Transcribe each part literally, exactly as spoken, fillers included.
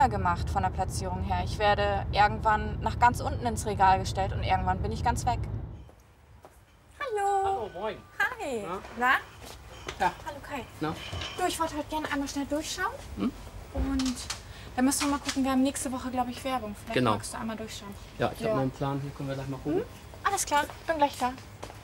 gemacht von der Platzierung her. Ich werde irgendwann nach ganz unten ins Regal gestellt und irgendwann bin ich ganz weg. Hallo. Hallo, moin. Hi. Na? Na? Ja. Hallo Kai. Na? Du, ich wollte heute gerne einmal schnell durchschauen. Hm? Und dann müssen wir mal gucken, wir haben nächste Woche, glaube ich, Werbung. Vielleicht Genau. magst du einmal durchschauen. Ja, ich Ja. habe meinen Plan. Hier können wir gleich mal gucken. Hm? Alles klar, bin gleich da.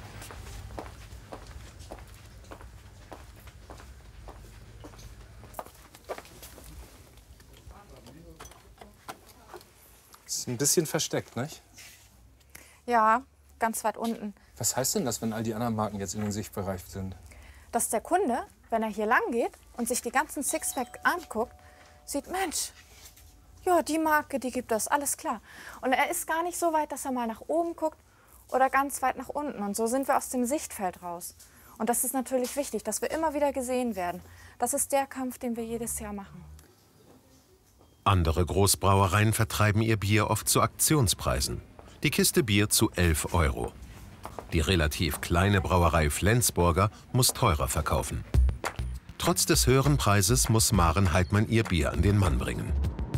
Ist ein bisschen versteckt, nicht? Ja, ganz weit unten. Was heißt denn das, wenn all die anderen Marken jetzt in den Sichtbereich sind? Dass der Kunde, wenn er hier lang geht und sich die ganzen Sixpack anguckt, sieht, Mensch, ja, die Marke, die gibt das, alles klar. Und er ist gar nicht so weit, dass er mal nach oben guckt oder ganz weit nach unten. Und so sind wir aus dem Sichtfeld raus. Und das ist natürlich wichtig, dass wir immer wieder gesehen werden. Das ist der Kampf, den wir jedes Jahr machen. Andere Großbrauereien vertreiben ihr Bier oft zu Aktionspreisen. Die Kiste Bier zu elf Euro. Die relativ kleine Brauerei Flensburger muss teurer verkaufen. Trotz des höheren Preises muss Maren Heidmann ihr Bier an den Mann bringen.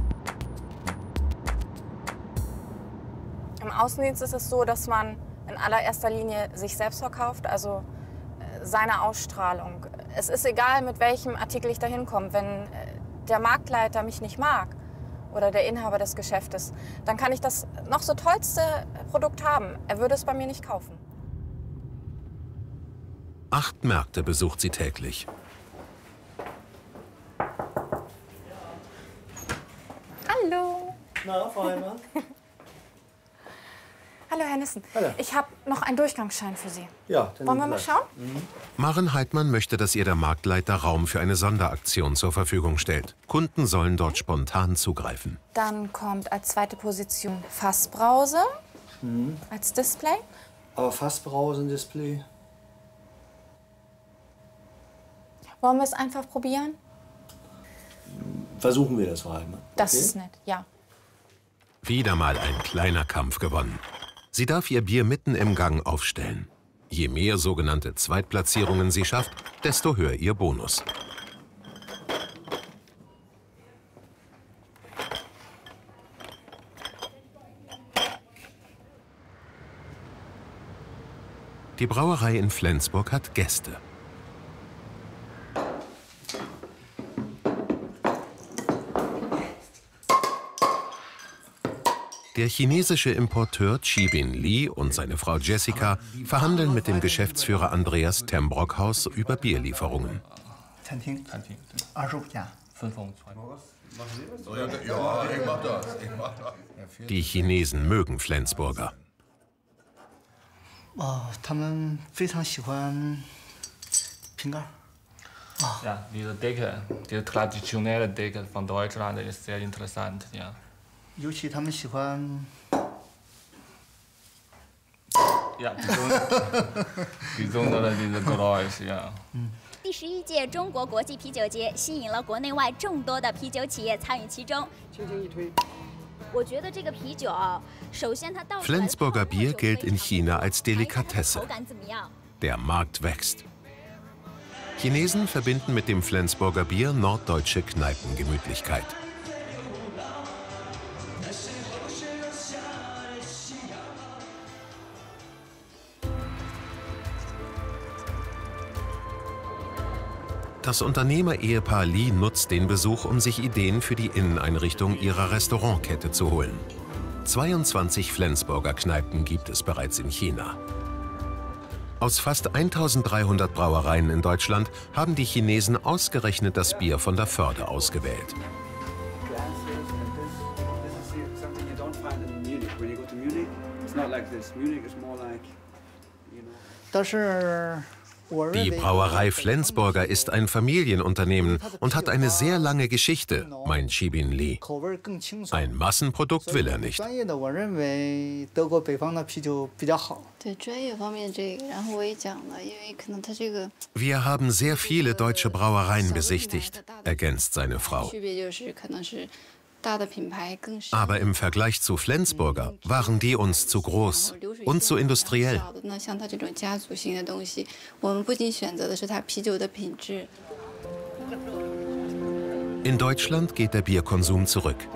Im Außendienst ist es so, dass man in allererster Linie sich selbst verkauft, also seine Ausstrahlung. Es ist egal, mit welchem Artikel ich da hinkomme. Wenn der Marktleiter mich nicht mag oder der Inhaber des Geschäftes, dann kann ich das noch so tollste Produkt haben. Er würde es bei mir nicht kaufen. Acht Märkte besucht sie täglich. Hallo. Na, Frau Heidmann? Hallo, Herr Nissen. Hallo. Ich habe noch einen Durchgangsschein für Sie. Ja, dann Wollen wir mal gleich. schauen? Mhm. Maren Heidmann möchte, dass ihr der Marktleiter Raum für eine Sonderaktion zur Verfügung stellt. Kunden sollen dort spontan zugreifen. Dann kommt als zweite Position Fassbrause Mhm. als Display. Aber Fassbrausen-Display? Wollen wir es einfach probieren? Versuchen wir das, Frau Heidmann. Das Okay? ist nett, ja. Wieder mal ein kleiner Kampf gewonnen. Sie darf ihr Bier mitten im Gang aufstellen. Je mehr sogenannte Zweitplatzierungen sie schafft, desto höher ihr Bonus. Die Brauerei in Flensburg hat Gäste. Der chinesische Importeur Chibin Li und seine Frau Jessica verhandeln mit dem Geschäftsführer Andreas Tembrockhaus über Bierlieferungen. Die Chinesen mögen Flensburger. Ja, diese Decke, die traditionelle Decke von Deutschland ist sehr interessant, ja. Ja, besonders diese Geräusch, ja. 第十一届中国国际啤酒节吸引了国内外众多的啤酒企业参与其中。轻轻一推，我觉得这个啤酒，首先它倒出来的 Flensburger Bier gilt in China als 口 Delikatesse. 感怎么样？ Der Markt wächst. Chinesen verbinden mit dem Flensburger Bier norddeutsche Kneipengemütlichkeit. Das Unternehmer-Ehepaar Li nutzt den Besuch, um sich Ideen für die Inneneinrichtung ihrer Restaurantkette zu holen. zweiundzwanzig Flensburger Kneipen gibt es bereits in China. Aus fast eintausenddreihundert Brauereien in Deutschland haben die Chinesen ausgerechnet das Bier von der Förde ausgewählt. Die Brauerei Flensburger ist ein Familienunternehmen und hat eine sehr lange Geschichte, meint Chibin Li. Ein Massenprodukt will er nicht. Wir haben sehr viele deutsche Brauereien besichtigt, ergänzt seine Frau. Aber im Vergleich zu Flensburger waren die uns zu groß und zu industriell. In Deutschland geht der Bierkonsum zurück.